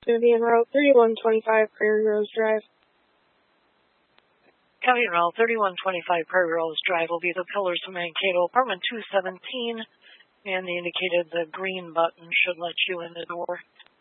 Going to be in route 3125 Prairie Rose Drive. County Route 3125 Prairie Rose Drive will be the Pillars of Mankato, apartment 217, and the green button should let you in the door.